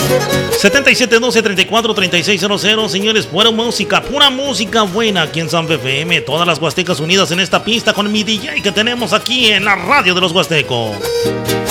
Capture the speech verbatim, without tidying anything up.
setenta y siete doce, treinta y cuatro, treinta y seis cero cero. Señores, pura música, pura música buena aquí en San F M. Todas las Huastecas unidas en esta pista con mi D J que tenemos aquí en la radio de los Huastecos.